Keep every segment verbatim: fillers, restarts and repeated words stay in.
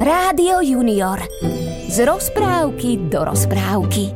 Rádio Junior. Z rozprávky do rozprávky.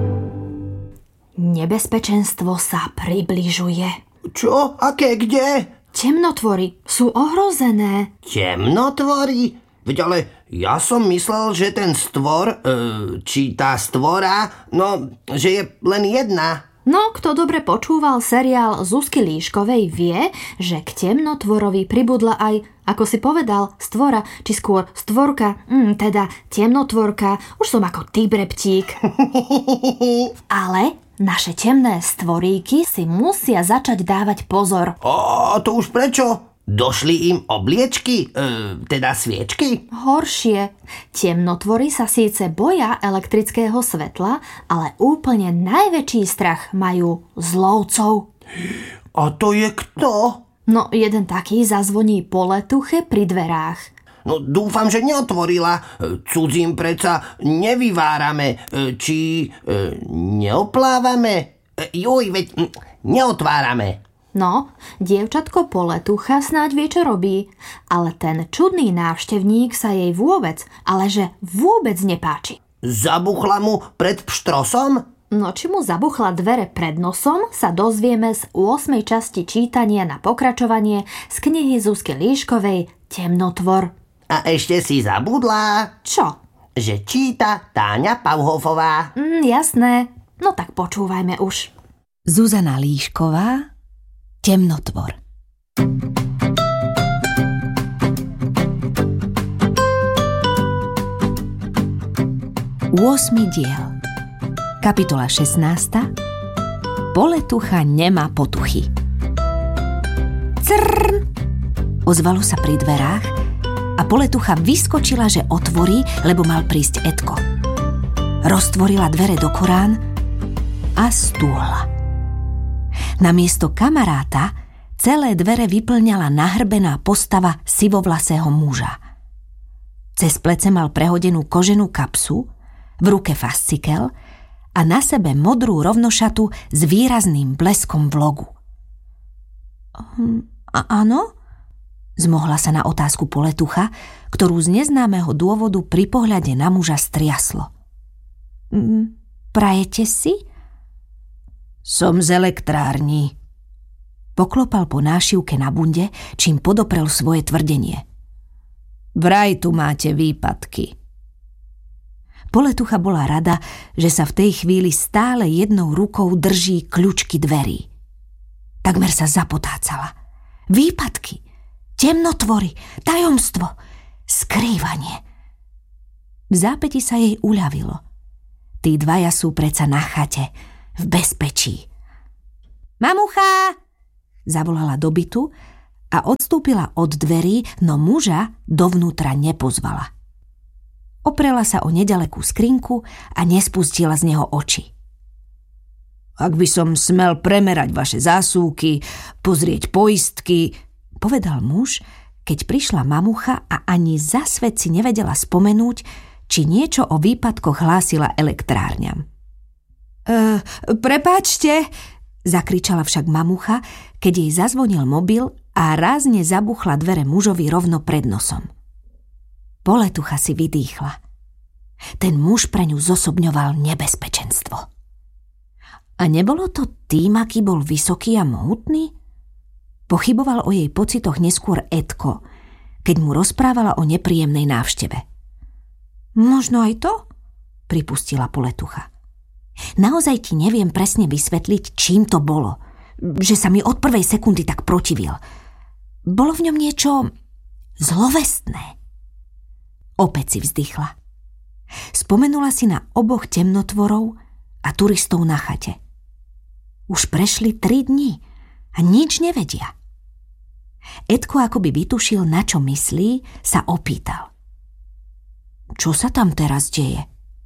Nebezpečenstvo sa približuje. Čo? Aké? Kde? Temnotvory sú ohrozené. Temnotvory? Veď ale ja som myslel, že ten stvor, e, či tá stvora, no, že je len jedna. No, kto dobre počúval seriál Zuzky Líškovej, vie, že k temnotvorovi pribudla aj, ako si povedal, stvora, či skôr stvorka, mm, teda temnotvorka. Už som ako ty, breptík. Ale naše temné stvoríky si musia začať dávať pozor. A to už prečo? Došli im obliečky, e, teda sviečky? Horšie. Temnotvory sa síce boja elektrického svetla, ale úplne najväčší strach majú z lovcov. A to je kto? No, jeden taký zazvoní po letuche pri dverách. No dúfam, že neotvorila. Cudzím predsa nevyvárame, či e, neoplávame. E, juj, veď neotvárame. No, dievčatko Poletucha snáď vie, čo robí, ale ten čudný návštevník sa jej vôbec, ale že vôbec nepáči. Zabuchla mu pred pštrosom? No, či mu zabuchla dvere pred nosom, sa dozvieme z ôsmej časti čítania na pokračovanie z knihy Zuzky Líškovej Temnotvor. A ešte si zabudla? Čo? Že číta Táňa Pauhofová. Mm, jasné, no tak počúvajme už. Zuzana Líšková, Temnotvor. ôsmy diel. Kapitola šestnásta. Poletucha nemá potuchy. Crrr! Ozvalo sa pri dverách a Poletucha vyskočila, že otvorí, lebo mal prísť Edko. Roztvorila dvere do Korán a stúhla. Namiesto kamaráta celé dvere vyplňala nahrbená postava sivovlasého muža. Cez plece mal prehodenú koženú kapsu, v ruke fascikel a na sebe modrú rovnošatu s výrazným bleskom v logu. A áno? Zmohla sa na otázku Poletucha, ktorú z neznámeho dôvodu pri pohľade na muža striaslo. Prajete si? Som z elektrární. Poklopal po nášivke na bunde, čím podoprel svoje tvrdenie. Vraj tu máte výpadky. Poletucha bola rada, že sa v tej chvíli stále jednou rukou drží kľúčky dverí. Takmer sa zapotácala. Výpadky, temnotvory, tajomstvo, skrývanie. V zápäti sa jej uľavilo. Tí dvaja sú preca na chate, v bezpečí. Mamucha! Zavolala do bytu a odstúpila od dverí, no muža dovnútra nepozvala. Oprela sa o nedalekú skrinku a nespustila z neho oči. Ak by som smel premerať vaše zásuvky, pozrieť poistky, povedal muž, keď prišla mamucha a ani za svet si nevedela spomenúť, či niečo o výpadkoch hlásila elektrárňam. Uh, prepáčte, zakričala však mamucha, keď jej zazvonil mobil a rázne zabuchla dvere mužovi rovno pred nosom. Poletucha si vydýchla. Ten muž pre ňu zosobňoval nebezpečenstvo. A nebolo to tým, aký bol vysoký a mohutný? Pochyboval o jej pocitoch neskôr Edko, keď mu rozprávala o nepríjemnej návšteve. Možno aj to? Pripustila Poletucha. Naozaj ti neviem presne vysvetliť, čím to bolo. Že sa mi od prvej sekundy tak protivil. Bolo v ňom niečo zlovestné. Opäť si vzdychla. Spomenula si na oboch temnotvorov a turistov na chate. Už prešli tri dni a nič nevedia. Edko akoby vytušil, na čo myslí, sa opýtal. Čo sa tam teraz deje?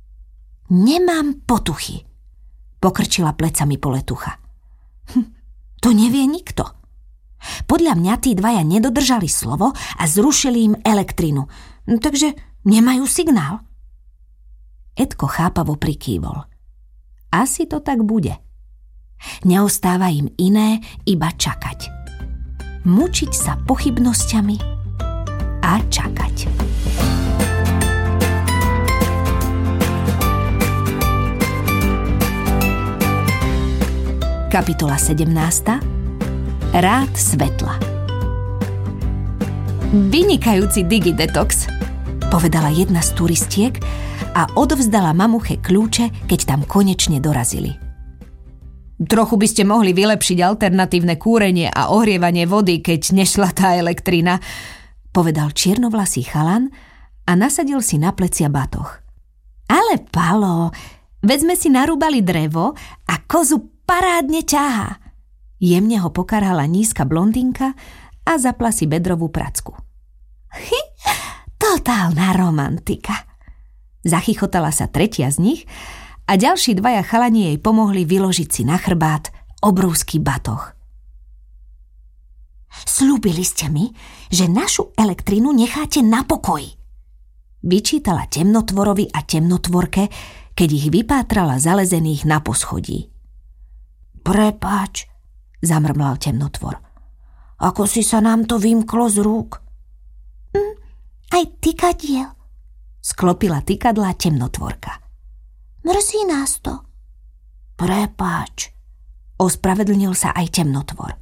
Nemám potuchy, pokrčila plecami Poletucha. Hm, to nevie nikto. Podľa mňa tí dvaja nedodržali slovo a zrušili im elektrínu, takže nemajú signál. Edko chápavo prikývol. Asi to tak bude. Neostáva im iné, iba čakať. Mučiť sa pochybnosťami a čakať. Kapitola sedemnásta. Rád svetla. Vynikajúci digidetox, povedala jedna z turistiek a odovzdala mamuche kľúče, keď tam konečne dorazili. Trochu by ste mohli vylepšiť alternatívne kúrenie a ohrievanie vody, keď nešla tá elektrina, povedal čiernovlasý chalan a nasadil si na plecia batoh. Ale Palo, veď sme si narúbali drevo a kozu parádne ťahá. Jemne ho pokarhala nízka blondínka a zapla si bedrovú pracku. Hy, totálna romantika. Zachychotala sa tretia z nich a ďalší dvaja chalani jej pomohli vyložiť si na chrbát obrovský batoh. Sľúbili ste mi, že našu elektrínu necháte na pokoji, vyčítala temnotvorovi a temnotvorke, keď ich vypátrala zalezených na poschodí. Prepáč, zamrmlal temnotvor. Ako si sa nám to vymklo z rúk? Mm, aj tykadiel, sklopila tykadlá temnotvorka. Mrzí nás to. Prepáč, ospravedlnil sa aj temnotvor.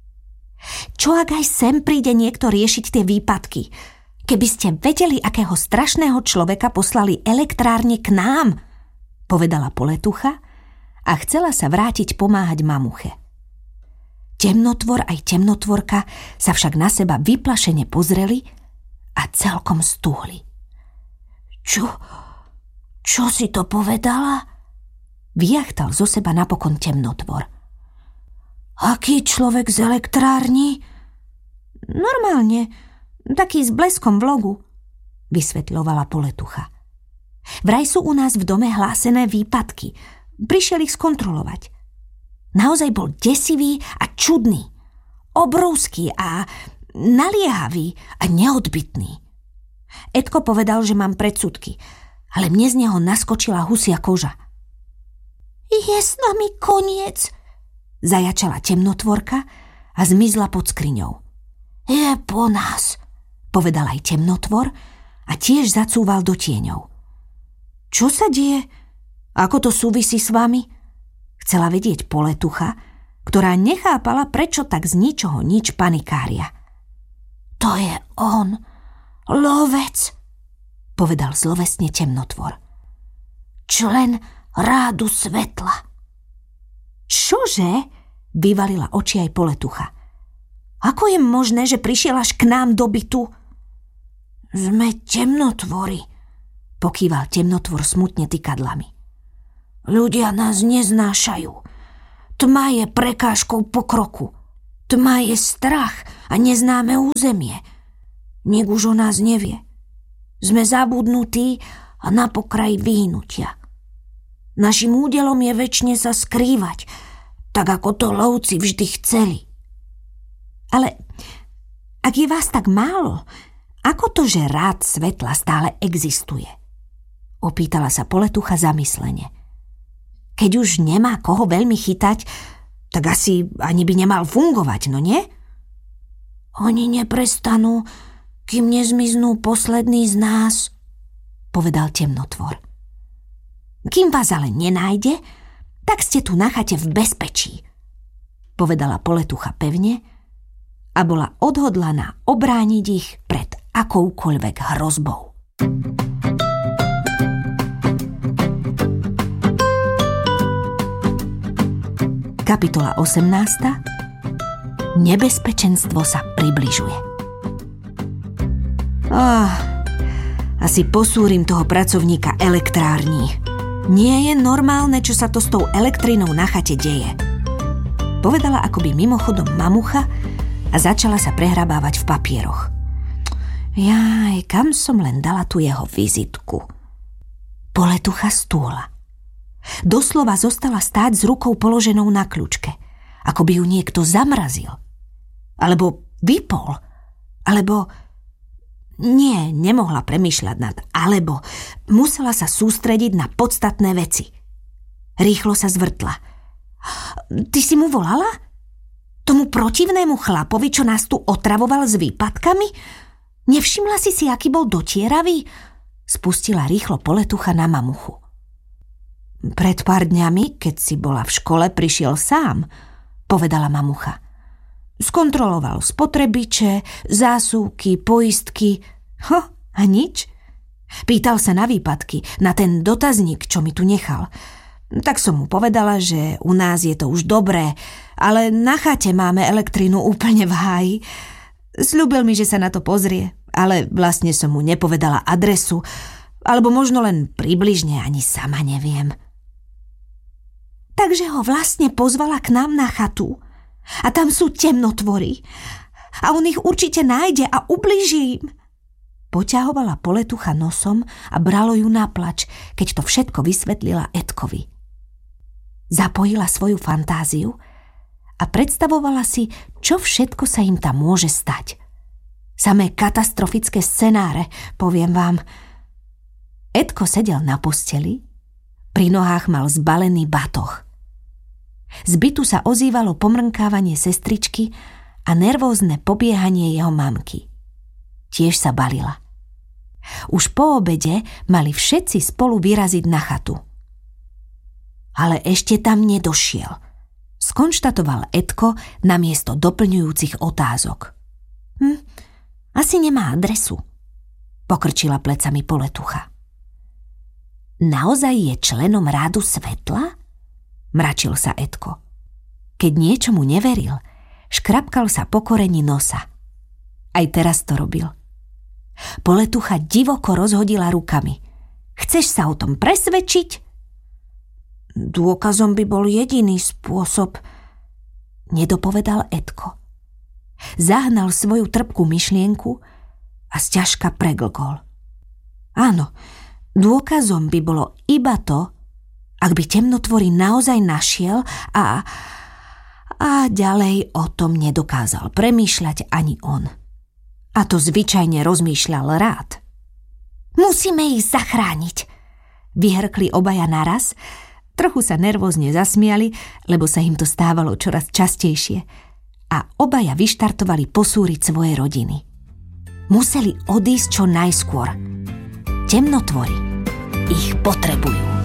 Čo ak aj sem príde niekto riešiť tie výpadky? Keby ste vedeli, akého strašného človeka poslali elektrárne k nám, povedala poletucha a chcela sa vrátiť pomáhať mamuche. Temnotvor aj temnotvorka sa však na seba vyplašene pozreli a celkom stúhli. Čo? Čo si to povedala? Vyjachtal zo seba napokon temnotvor. Aký človek z elektrárni? Normálne, taký s bleskom v logu, vysvetľovala poletucha. Vraj sú u nás v dome hlásené výpadky. Prišiel ich skontrolovať. Naozaj bol desivý a čudný. Obrovský a naliehavý a neodbytný. Edko povedal, že mám predsudky, ale mne z neho naskočila husia koža. Je s nami koniec, zajačala temnotvorka a zmizla pod skriňou. Je po nás, povedal aj temnotvor a tiež zacúval do tieňov. Čo sa deje? Ako to súvisí s vami? Chcela vedieť poletucha, ktorá nechápala, prečo tak z ničoho nič panikária. To je on, lovec, povedal zlovesne temnotvor. Člen rádu svetla. Čože? Vyvalila oči aj poletucha. Ako je možné, že prišiel až k nám do bytu? Sme temnotvory, pokýval temnotvor smutne tykadlami. Ľudia nás neznášajú. Tma je prekážkou pokroku. Tma je strach a neznáme územie. Nik už o nás nevie. Sme zabudnutí a na pokraji vyhnutia. Naším údelom je večne sa skrývať, tak ako to lovci vždy chceli. Ale ak je vás tak málo, ako to, že rád svetla stále existuje? Opýtala sa poletucha zamyslene. Keď už nemá koho veľmi chytať, tak asi ani by nemal fungovať, no nie? Oni neprestanú, kým nezmiznú poslední z nás, povedal temnotvor. Kým vás ale nenájde, tak ste tu na chate v bezpečí, povedala poletucha pevne a bola odhodlaná obrániť ich pred akoukoľvek hrozbou. Kapitola osemnásta. Nebezpečenstvo sa približuje. Oh, asi posúrim toho pracovníka elektrární. Nie je normálne, čo sa to s tou elektrinou na chate deje, povedala akoby mimochodom mamucha a začala sa prehrabávať v papieroch. Jaj, kam som len dala tu jeho vizitku? Poletucha stúla. Doslova zostala stáť s rukou položenou na kľúčke, ako by ju niekto zamrazil. Alebo vypol. Alebo... Nie, nemohla premýšľať nad alebo. Musela sa sústrediť na podstatné veci. Rýchlo sa zvrtla. Ty si mu volala? Tomu protivnému chlapovi, čo nás tu otravoval s výpadkami? Nevšimla si si, aký bol dotieravý? Spustila rýchlo poletucha na mamuchu. Pred pár dňami, keď si bola v škole, prišiel sám, povedala mamucha. Skontroloval spotrebiče, zásuvky, poistky. Ho, a nič? Pýtal sa na výpadky, na ten dotazník, čo mi tu nechal. Tak som mu povedala, že u nás je to už dobré, ale na chate máme elektrínu úplne v háji. Sľúbil mi, že sa na to pozrie, ale vlastne som mu nepovedala adresu, alebo možno len približne, ani sama neviem. Takže ho vlastne pozvala k nám na chatu. A tam sú temnotvory. A on ich určite nájde a ublíži im. Poťahovala poletucha nosom a bralo ju na plač, keď to všetko vysvetlila Edkovi. Zapojila svoju fantáziu a predstavovala si, čo všetko sa im tam môže stať. Samé katastrofické scenáre, poviem vám. Edko sedel na posteli, pri nohách mal zbalený batoh. Z bytu sa ozývalo pomrnkávanie sestričky a nervózne pobiehanie jeho mamky. Tiež sa balila. Už po obede mali všetci spolu vyraziť na chatu. Ale ešte tam nedošiel, skonštatoval Edko namiesto doplňujúcich otázok. Hm, asi nemá adresu, pokrčila plecami poletucha. Naozaj je členom rádu svetla? Mračil sa Edko. Keď niečomu neveril, škrapkal sa po koreni nosa. Aj teraz to robil. Poletucha divoko rozhodila rukami. Chceš sa o tom presvedčiť? Dôkazom by bol jediný spôsob, nedopovedal Edko. Zahnal svoju trpkú myšlienku a sťažka preglkol. Áno, dôkazom by bolo iba to, ak by temnotvory naozaj našiel a... a ďalej o tom nedokázal premýšľať ani on. A to zvyčajne rozmýšľal rád. Musíme ich zachrániť, vyhrkli obaja naraz, trochu sa nervózne zasmiali, lebo sa im to stávalo čoraz častejšie a obaja vyštartovali posúriť svoje rodiny. Museli odísť čo najskôr. Temnotvory ich potrebujú.